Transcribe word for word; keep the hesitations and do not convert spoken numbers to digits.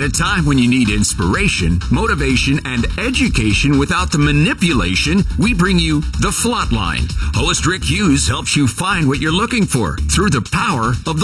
At a time when you need inspiration, motivation, and education without the manipulation, we bring you The Flotline. Host Rick Hughes helps you find what you're looking for through the power of the